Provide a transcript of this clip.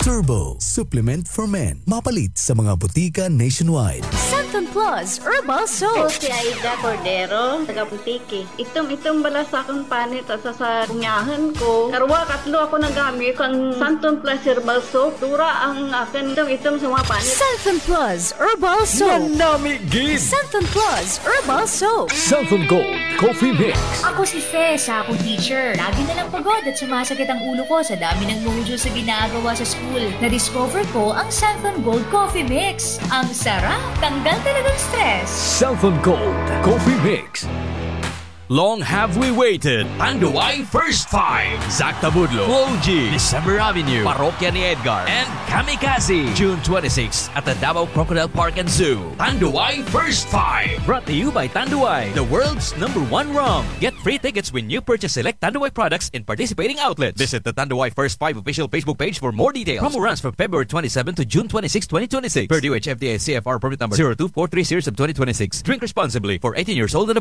Turbo, supplement for men. Mapalit sa mga butika nationwide. Santon Plus Herbal Ako Soap. si Aida Cordero, taga Butiki. Itom bala sa akong panit at sa kunyahan ko. Karwa, katlo ako nagamit kang Santon Plus Herbal Soap. Dura ang akin itom sa mga panit. Santon Plus Herbal Soap. Nanamigin! Santon Plus Herbal Soap. Santon Gold Coffee Mix. Ako si Fe, sa akong teacher. Lagi na lang pagod at sumasakit ang ulo ko sa dami ng modules na ginagawa sa school. Na-discover ko ang Santon Gold Coffee Mix. Ang sarap, tanggal talagang stress. Santon Gold Coffee Mix. Long have we waited. Tanduay First Five. Zac Tabudlo, Floji, December Avenue, Parokya ni Edgar, and Kamikaze. June 26 at the Davao Crocodile Park and Zoo. Tanduay First Five. Brought to you by Tanduay, the world's #1 rum. Get free tickets when you purchase select Tanduay products in participating outlets. Visit the Tanduay First Five official Facebook page for more details. Promo runs from February 27 to June 26, 2026. Per DOH FDA CFR permit number 02430 of 2026. Drink responsibly for 18 years old and above.